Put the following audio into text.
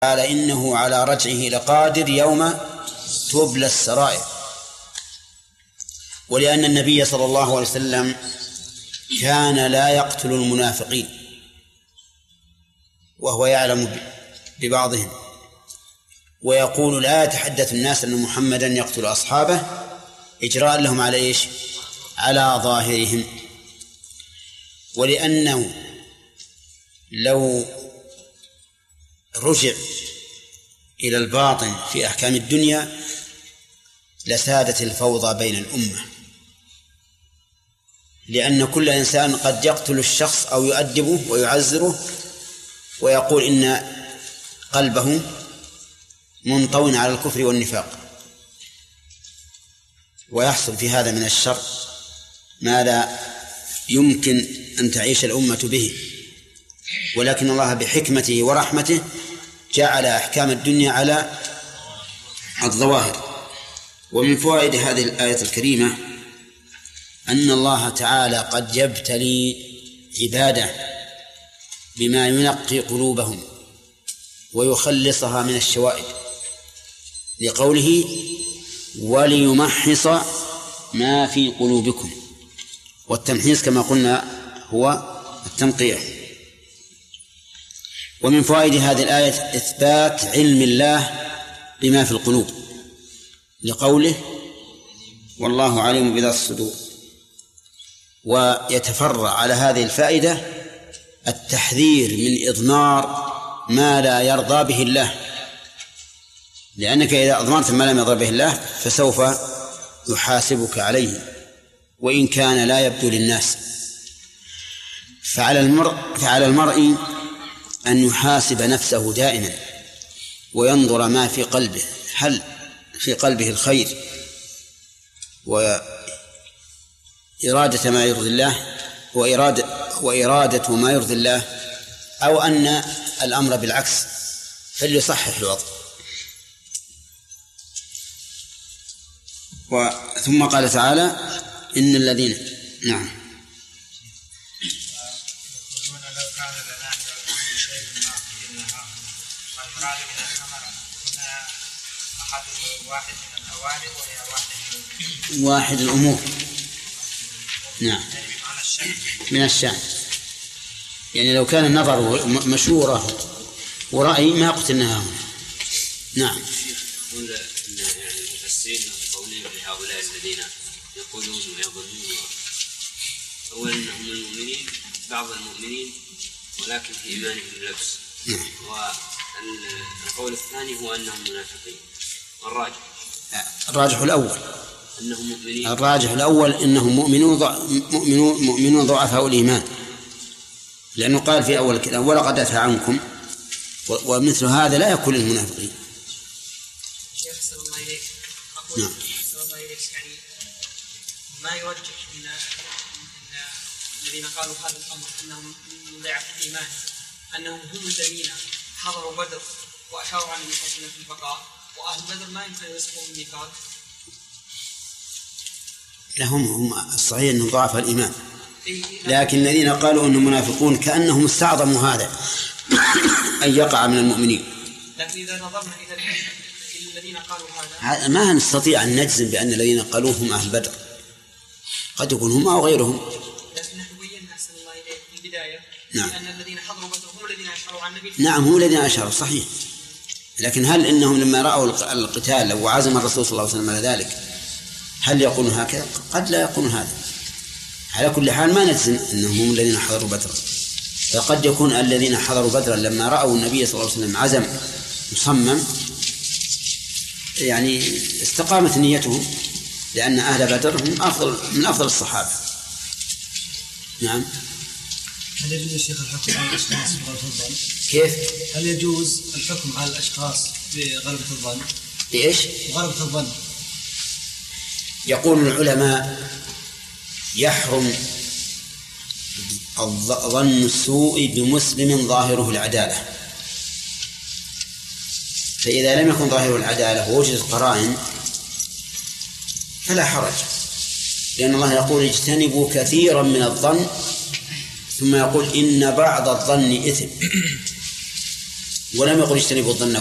قال إنه على رجعه لقادر يوم تبلى السرائر. ولأن النبي صلى الله عليه وسلم كان لا يقتل المنافقين وهو يعلم ببعضهم، ويقول لا يتحدث الناس أن محمدا يقتل أصحابه إجراء لهم على إيش؟ على ظاهرهم. ولأنه لو رجع إلى الباطن في أحكام الدنيا لسادت الفوضى بين الأمة، لأن كل إنسان قد يقتل الشخص أو يؤدبه ويعزره ويقول إن قلبه منطوٍ على الكفر والنفاق، ويحصل في هذا من الشر ما لا يمكن أن تعيش الأمة به. ولكن الله بحكمته ورحمته جعل أحكام الدنيا على الظواهر. ومن فوائد هذه الآية الكريمة أن الله تعالى قد يبتلي عباده بما ينقي قلوبهم ويخلصها من الشوائب، لقوله وليمحص ما في قلوبكم. والتمحيص كما قلنا هو التنقية. ومن فوائد هذه الآية إثبات علم الله بما في القلوب، لقوله والله عليم بذات الصدور. ويتفرع على هذه الفائدة التحذير من إضمار ما لا يرضى به الله، لأنك إذا أضمرت ما لم يرضى به الله فسوف يحاسبك عليه وإن كان لا يبدو للناس. فعلى المرء أن يحاسب نفسه دائما وينظر ما في قلبه، هل في قلبه الخير وإرادة ما يرضي الله وإرادة ما يرضي الله، أو أن الأمر بالعكس، فليصحح الوضع. ثم قال تعالى إن الذين واحد الأمور من الشأن، يعني لو كان النظر مشورة ورأي ما قتلناها هنا. نعم. يقول إن يعني المفسرين قولهم لهؤلاء الذين يقولون ويظنون أولا أنهم المؤمنين بعض المؤمنين ولكن في إيمانهم لبس، والقول الثاني هو أنهم منافقين. الراجح الأول أنهم مؤمنين. الراجح الأول إنهم مؤمنون ضعفاء الإيمان، لأنه قال في أول كلام ولقد عفا عنكم، ومثل هذا لا يكون للمنافقين. شيخ صلى الله عليك أقول صلى الله عليك يعني ما يرجح إن الذين قالوا هذا الأمر أنهم من ضعف الإيمان أنهم هم الذين حضروا بدر وأشاروا عن النبي صلى الله عليه وسلم في البقاء، وأهل بدر ما يمكن أن يسقوا من النفاق. هم الصحيح أنهم ضعف الإيمان، لكن الذين قالوا أنهم منافقون كأنهم استعظموا هذا أن يقع من المؤمنين. لكن إذا نظرنا إلى الذين قالوا هذا ما نستطيع أن نجزم بأن الذين قالوا هم أهل بدر، قد يكون هم أو غيرهم. لكن نحن بينا أحسن الله إليك في البداية أن الذين حضروا بدر هم الذين أشاروا عن النبي. نعم هم الذين أشاروا صحيح، لكن هل إنهم لما رأوا القتال وعزم الرسول صلى الله عليه وسلم على ذلك هل يقولون هكذا؟ قد لا يقولون هذا. على كل حال ما نجزم أنهم هم الذين حضروا بدرا، فقد يكون الذين حضروا بدرا لما رأوا النبي صلى الله عليه وسلم عزم مصمم يعني استقامت نيتهم، لأن أهل بدر هم من أفضل الصحابة. نعم. هل يجوز الشيخ الحكم على الأشخاص بغلبة الظن؟ كيف؟ هل يجوز الحكم على الأشخاص بغلبة الظن؟ بإيش؟ بغلبة الظن. يقول العلماء يحرم ظن السوء بمسلم ظاهره العدالة، فإذا لم يكن ظاهره العدالة ووجدت قرائن فلا حرج، لأن الله يقول اجتنبوا كثيرا من الظن ثم يقول إن بعض الظن إثم. ولم يقل اجتنبوا الظن